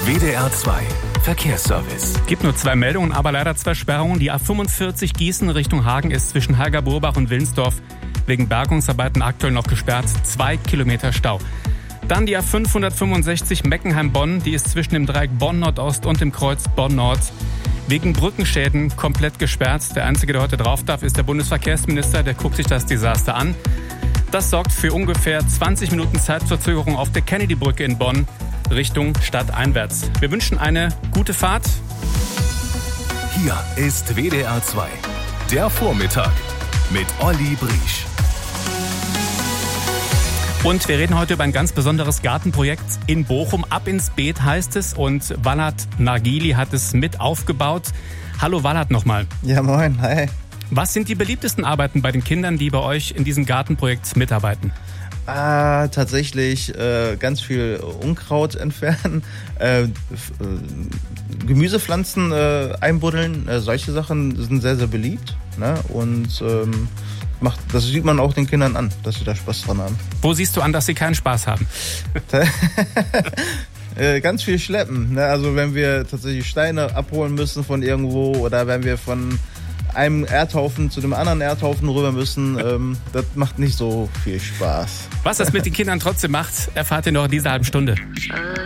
WDR 2 Verkehrsservice. Gibt nur 2 Meldungen, aber leider 2 Sperrungen. Die A45 Gießen Richtung Hagen ist zwischen Halger-Burbach und Wilnsdorf wegen Bergungsarbeiten aktuell noch gesperrt. 2 Kilometer Stau. Dann die A565 Meckenheim-Bonn. Die ist zwischen dem Dreieck Bonn-Nordost und dem Kreuz Bonn-Nord wegen Brückenschäden komplett gesperrt. Der Einzige, der heute drauf darf, ist der Bundesverkehrsminister. Der guckt sich das Desaster an. Das sorgt für ungefähr 20 Minuten Zeitverzögerung auf der Kennedy-Brücke in Bonn Richtung stadteinwärts. Wir wünschen eine gute Fahrt. Hier ist WDR 2, der Vormittag mit Olli Briesch. Und wir reden heute über ein ganz besonderes Gartenprojekt in Bochum. Ab ins Beet heißt es, und Walad Nargili hat es mit aufgebaut. Hallo Walad nochmal. Ja, moin, hi. Was sind die beliebtesten Arbeiten bei den Kindern, die bei euch in diesem Gartenprojekt mitarbeiten? Tatsächlich ganz viel Unkraut entfernen, Gemüsepflanzen einbuddeln, solche Sachen sind sehr, sehr beliebt, ne? Und das sieht man auch den Kindern an, dass sie da Spaß dran haben. Wo siehst du an, dass sie keinen Spaß haben? Ganz viel schleppen, ne? Also wenn wir tatsächlich Steine abholen müssen von irgendwo oder wenn wir von einem Erdhaufen zu dem anderen Erdhaufen rüber müssen, das macht nicht so viel Spaß. Was das mit den Kindern trotzdem macht, erfahrt ihr noch in dieser halben Stunde.